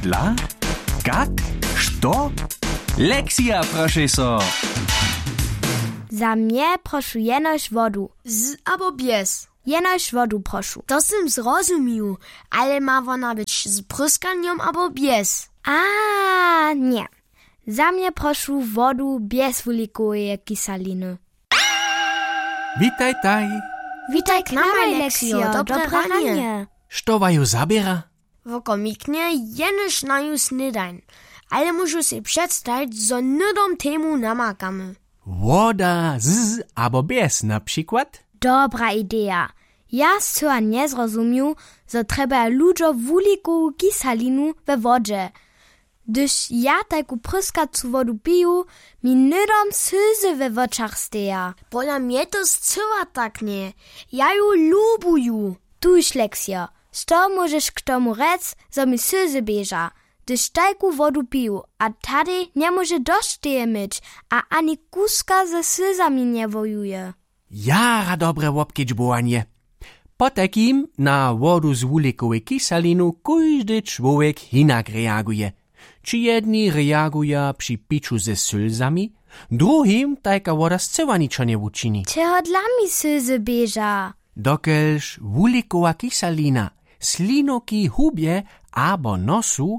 Dla? Kak? Što? Lekcja, proszę so. Za mnie proszę jenoś wodu. Z albo bez. Jenoś wodu proszę. To sam zrozumiał, ale ma ona być z pryskaniem albo bez. A, nie. Za mnie proszę wodu bez wulikowej kyseliny. Witaj, taj. Witaj k nam, Leksio. Dobre ranie. Što waju zabiera? Woko miknie jenoś na ju snydań. Ale muszę sobie przedstawić, że nudom temu namakamy. Woda z albo bez na przykład? Dobra idea. Ja zcela nie zrozumiał, że trzeba ludzo wulikową kyselinu we wodzie. Gdyż ja taką pryskacą wodu piju, mi nydom slzy we oczach steja. Pola mnie to zcela tak nie. Ja ju lubuju. Tuż, Leksio, sto możesz k tomu rec, że mi slzy bieża. Gdyż taką wodu piju, a tady nie może dość teje myć, a ani kuska ze slzami nie wojuje. Jara dobre łopkiedźbowanie. Po takim na wodu z wulikowej kyselinu każdy człowiek inak reaguje. Czy jedni reagują przy piciu ze slzami, drugim taka woda zcela niczo nie uczyni. Czego dla mi slzy bieża? Dokelż wulikowa kyselina slinoki hubie albo nosu,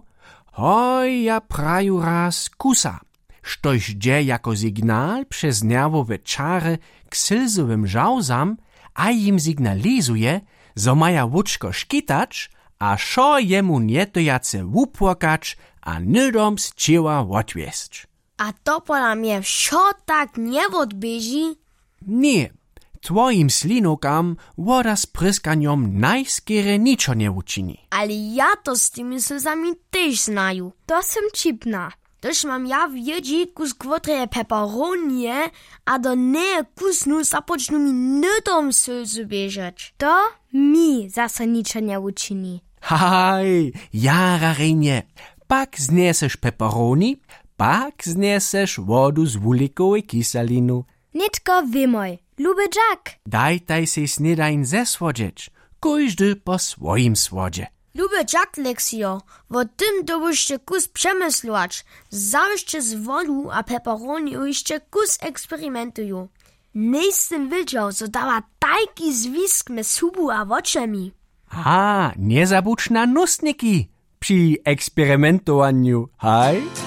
ja praju raz kusa, štož dźe jako signal przez nerwowe czary k slzowym żałzam, a im signalizuje, zo maja łuczko szkitać, a szo jemu nietojace upłakać, a nydom z cieła odwiesć. A to pola mnie wsio tak nie odbieži? Nie, twoim slinokam woda z pryskaniem najskiery niczo nie uczyni. Ale ja to z tymi slzami też znaju. To sem čipna. Tož mam ja w jedzi kus kwotreje peperonie, a do nie kusnu započnu mi nydom slzy biežeć. To mi zase niczo nie uczyni. Haj, jara rejnie. Pak znieseš pepperoni, pak znieseš wodu z wulikowej kyselinu. Nitko wymoj, lubię Jack. Dajtaj se snedajn zesłodzieć, każdy po swoim słodzie. Lubię Jack, Leksio, wo tym to byście kus przemyslować. Zawsze z wodu a pepperoni jeszcze kus eksperymentują. Nie jestem wiedział, co dała taki zwisk me subu a oczami. A, nie zabudź na nusniki przy eksperymentowaniu, haj?